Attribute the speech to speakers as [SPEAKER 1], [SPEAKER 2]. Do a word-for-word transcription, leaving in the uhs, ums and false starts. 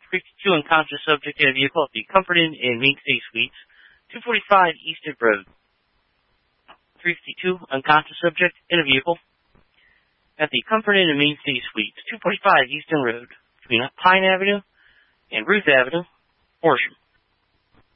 [SPEAKER 1] fifty-two unconscious subject in a vehicle at the Comfort Inn in Main State Suites, two forty-five Easton Road. three fifty-two unconscious subject in a vehicle at the Comfort Inn in Main State Suites, two forty-five Easton Road, between Pine Avenue and Ruth Avenue, Horsham.